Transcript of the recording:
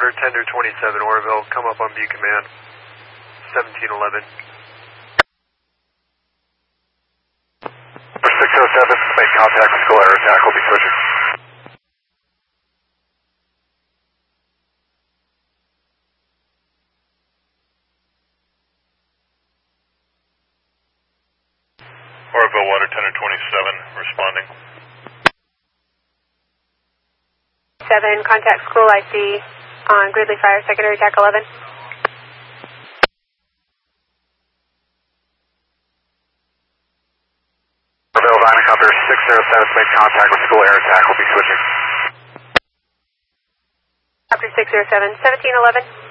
Water, Tender 27, Oroville, come up on view command, 1711. For 607, make contact with School Air Attack, will be switching. Oroville Water, Tender 27, responding. 7, contact School IC on Gridley Fire, secondary attack 11. Oroville, Vinacopter 607, make contact with School Air Attack, will be switching. Copter 607, 1711.